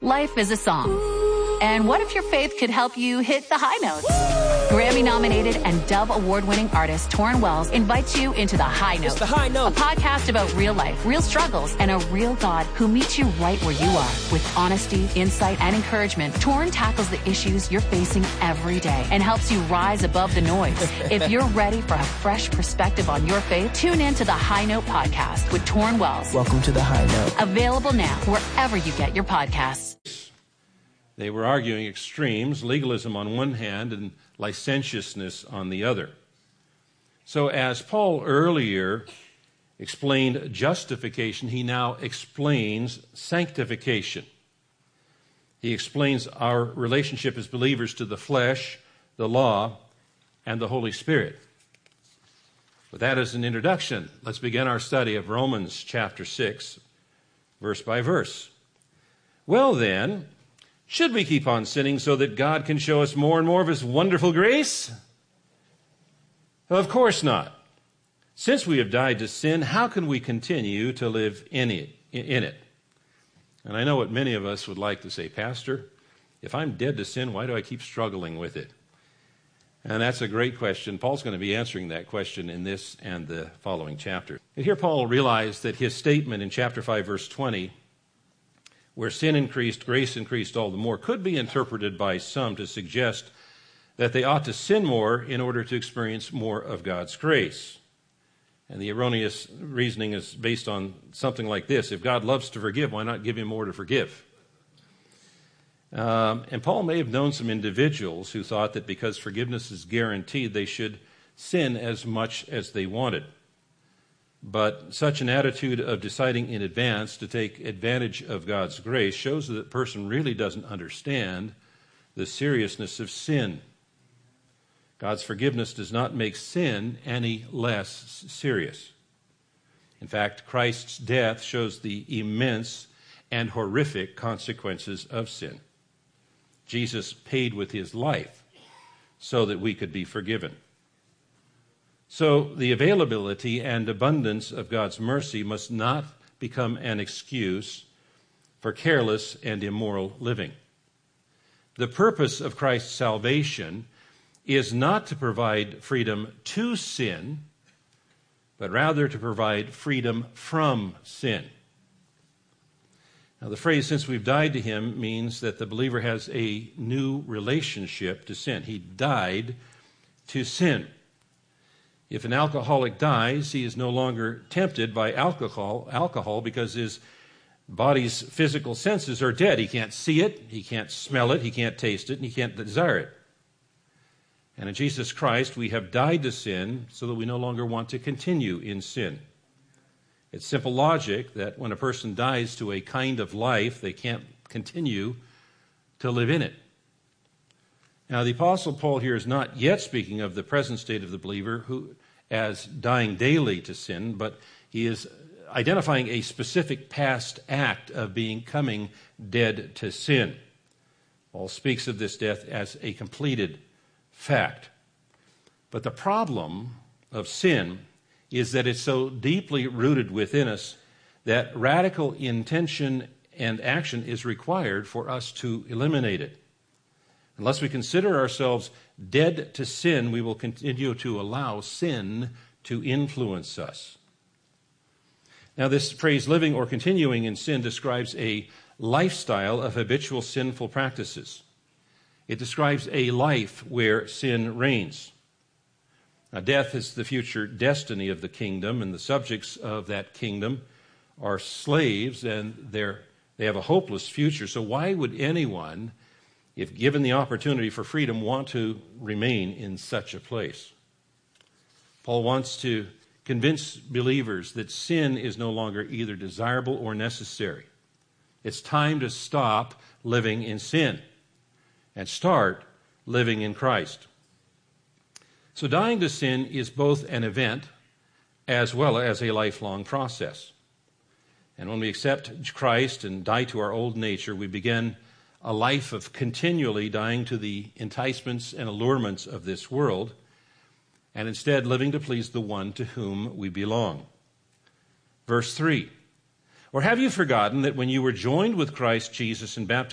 Life is a song. And what if your faith could help you hit the high notes? Grammy-nominated and Dove Award-winning artist Torrin Wells invites you into The High Note. It's The High Note. A podcast about real life, real struggles, and a real God who meets you right where you are. With honesty, insight, and encouragement, Torrin tackles the issues you're facing every day and helps you rise above the noise. If you're ready for a fresh perspective on your faith, tune in to The High Note podcast with Torrin Wells. Welcome to The High Note. Available now wherever you get your podcasts. They were arguing extremes, legalism on one hand and licentiousness on the other. So as Paul earlier explained justification, he now explains sanctification. He explains our relationship as believers to the flesh, the law, and the Holy Spirit. With that as an introduction, let's begin our study of Romans chapter 6, verse by verse. Well then, should we keep on sinning so that God can show us more and more of His wonderful grace? Well, of course not. Since we have died to sin, how can we continue to live in it? And I know what many of us would like to say, Pastor, if I'm dead to sin, why do I keep struggling with it? And that's a great question. Paul's going to be answering that question in this and the following chapter. And here Paul realized that his statement in chapter 5, verse 20, where sin increased, grace increased all the more, could be interpreted by some to suggest that they ought to sin more in order to experience more of God's grace. And the erroneous reasoning is based on something like this. If God loves to forgive, why not give Him more to forgive? And Paul may have known some individuals who thought that because forgiveness is guaranteed, they should sin as much as they wanted. But such an attitude of deciding in advance to take advantage of God's grace shows that the person really doesn't understand the seriousness of sin. God's forgiveness does not make sin any less serious. In fact, Christ's death shows the immense and horrific consequences of sin. Jesus paid with His life so that we could be forgiven. So the availability and abundance of God's mercy must not become an excuse for careless and immoral living. The purpose of Christ's salvation is not to provide freedom to sin, but rather to provide freedom from sin. Now, the phrase, since we've died to Him, means that the believer has a new relationship to sin. He died to sin. If an alcoholic dies, he is no longer tempted by alcohol because his body's physical senses are dead. He can't see it, he can't smell it, he can't taste it, and he can't desire it. And in Jesus Christ, we have died to sin so that we no longer want to continue in sin. It's simple logic that when a person dies to a kind of life, they can't continue to live in it. Now, the Apostle Paul here is not yet speaking of the present state of the believer who as dying daily to sin, but he is identifying a specific past act of becoming dead to sin. Paul speaks of this death as a completed fact. But the problem of sin is that it's so deeply rooted within us that radical intention and action is required for us to eliminate it. Unless we consider ourselves dead to sin, we will continue to allow sin to influence us. Now, this phrase, living or continuing in sin, describes a lifestyle of habitual sinful practices. It describes a life where sin reigns. Now, death is the future destiny of the kingdom, and the subjects of that kingdom are slaves, and they have a hopeless future. So why would anyone, if given the opportunity for freedom, want to remain in such a place? Paul wants to convince believers that sin is no longer either desirable or necessary. It's time to stop living in sin and start living in Christ. So dying to sin is both an event as well as a lifelong process. And when we accept Christ and die to our old nature, we begin a life of continually dying to the enticements and allurements of this world, and instead living to please the one to whom we belong. Verse 3, or have you forgotten that when you were joined with Christ Jesus in baptism,